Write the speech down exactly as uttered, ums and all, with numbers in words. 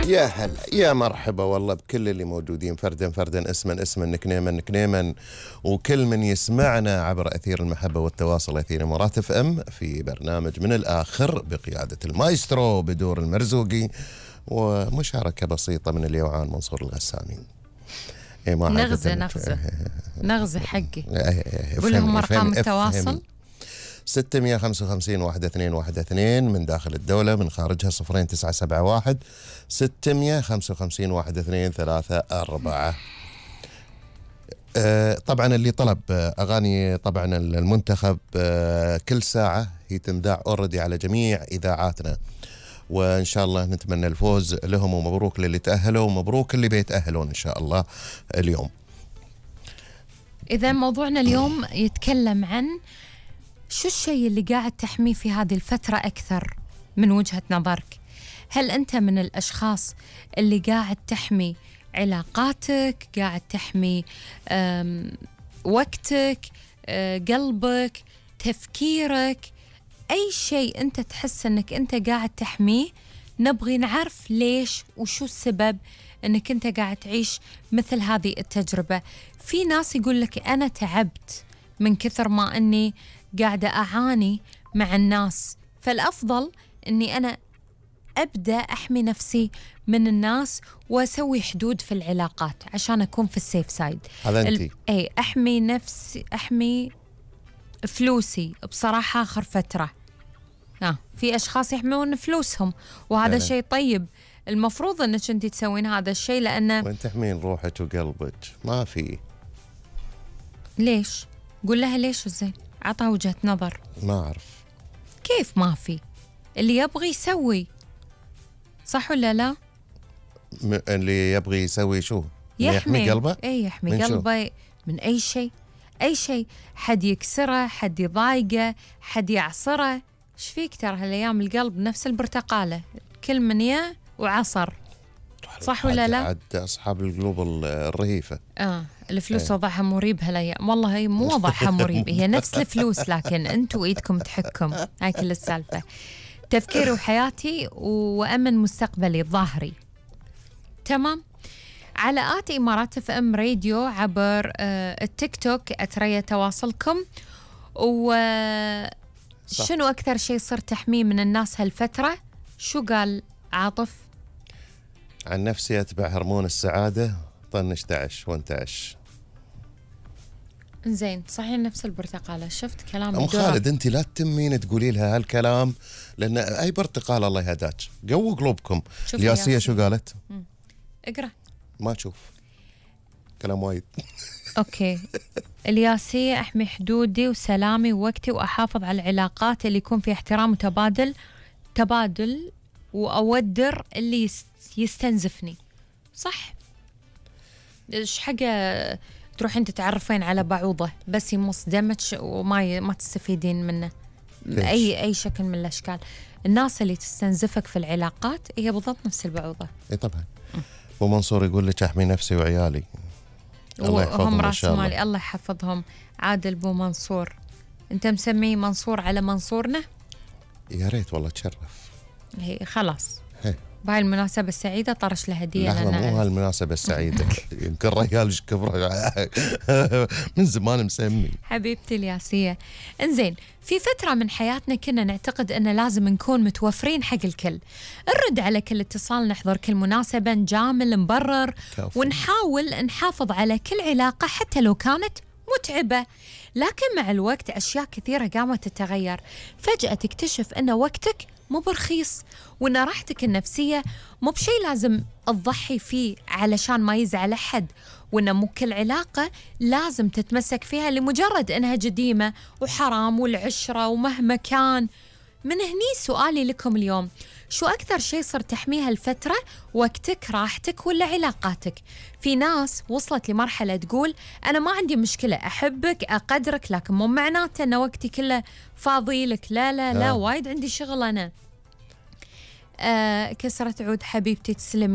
يا هلا يا مرحبا والله بكل اللي موجودين فردا فردا، اسما اسما، نكنيما نكنيما، وكل من يسمعنا عبر أثير المحبة والتواصل أثير إمارات اف ام في برنامج من الآخر بقيادة المايسترو بدور المرزوقي، ومشاركة بسيطة من اليوعان منصور الغساني. إيه ما نغزة نغزة نغزة حقي. قول لهم أرقام التواصل. ستمية خمسة وخمسين واحد اثنين واحد اثنين من داخل الدولة، من خارجها صفرين تسعة سبعة واحد ستمية خمسة وخمسين واحد اثنين ثلاثة أربعة. آه طبعا اللي طلب أغاني طبعا المنتخب آه كل ساعة هي تنذاع اوريدي على جميع إذاعاتنا، وإن شاء الله نتمنى الفوز لهم، ومبروك للي تأهلوا ومبروك اللي بيتأهلون إن شاء الله اليوم. إذا موضوعنا اليوم يتكلم عن شو الشيء اللي قاعد تحميه في هذه الفترة أكثر من وجهة نظرك؟ هل أنت من الأشخاص اللي قاعد تحمي علاقاتك، قاعد تحمي وقتك، قلبك، تفكيرك، أي شيء أنت تحس أنك أنت قاعد تحميه؟ نبغي نعرف ليش وشو السبب أنك أنت قاعد تعيش مثل هذه التجربة. في ناس يقول لك أنا تعبت من كثر ما أني قاعدة أعاني مع الناس، فالأفضل أني أنا أبدأ أحمي نفسي من الناس وأسوي حدود في العلاقات عشان أكون في السيف سايد. هذا أنتي؟ أي أحمي نفسي، أحمي فلوسي بصراحة آخر فترة. آه في أشخاص يحمون فلوسهم، وهذا شيء طيب، المفروض أنك أنت تسوين هذا الشيء، لأنه وين تحمين روحك وقلبك؟ ما في. ليش؟ قول لها ليش زين، عطها وجهة نظر. ما أعرف كيف ما في؟ اللي يبغي يسوي، صح ولا لا؟ م... اللي يبغي يسوي شو؟ يحمي, يحمي قلبه؟ اي يحمي قلبه من أي شيء، أي شيء، حد يكسره، حد يضايقه، حد يعصره. ايش فيك؟ ترى هالأيام القلب نفس البرتقالة، كل من يا وعصر، صح ولا لا؟ عد أصحاب القلوب الرهيفة. آه الفلوس وضعها مريب هالأيام، والله هي مو وضعها مريب، هي نفس الفلوس لكن أنتوا إيدكم تحكم، هاي كل السالفة. تفكيري وحياتي وأمن مستقبلي ظاهري. تمام. على آت إمارات اف ام راديو عبر آه التيك توك أتريا تواصلكم. وشنو أكثر شيء صرت تحميه من الناس هالفترة؟ شو قال عاطف؟ عن نفسي أتبع هرمون السعادة، طنش تعش وانتعش. زين، صحيح نفس البرتقالة. شفت كلام أم خالد أنت لا تتمين تقولي لها هالكلام، لأن أي برتقالة الله يهداك، قووا قلوبكم. الياسية شو قالت؟ مم. اقرأ. ما تشوف كلام وايد. أوكي. الياسية أحمي حدودي وسلامي ووقتي، وأحافظ على العلاقات اللي يكون فيها احترام متبادل تبادل، وأودر اللي يستنزفني. صح. إيش حاجة تروحين تتعرفين على بعوضة بس يمص دمك وما ي... ما تستفيدين منه بأي أي شكل من الأشكال. الناس اللي تستنزفك في العلاقات هي بالضبط نفس البعوضة. اي طبعا. أبو منصور يقول لك أحمي نفسي وعيالي، الله يحفظهم إن شاء الله. مالي الله يحفظهم. عادل بو منصور، أنت مسميه منصور على منصورنا؟ يا ريت والله تشرف. هي خلاص. هي. بهاي المناسبة السعيدة طرش له هدية. لحظة، مو هالمناسبة السعيدة، يمكن ريال كبره من زمان مسمي. حبيبتي الياسية. انزين، في فترة من حياتنا كنا نعتقد أن لازم نكون متوفرين حق الكل، نرد على كل اتصال، نحضر كل مناسبة، نجامل، نبرر، كافي. ونحاول نحافظ على كل علاقة حتى لو كانت متعبة. لكن مع الوقت أشياء كثيرة قامت تتغير. فجأة تكتشف أن وقتك مو برخيص، وأن راحتك النفسية مو بشيء لازم تضحي فيه علشان ما يزعل أحد، وأن مو كل علاقة لازم تتمسك فيها لمجرد أنها قديمة وحرام والعشرة ومهما كان. من هني سؤالي لكم اليوم، شو أكثر شيء صرت تحميها الفترة؟ وقتك، راحتك، ولا علاقاتك؟ في ناس وصلت لمرحلة تقول أنا ما عندي مشكلة أحبك أقدرك، لكن مو معناته أن وقتي كله فاضي لك. لا لا لا, لا. وايد عندي شغل أنا. آه كسرت عود حبيبتي، تسلم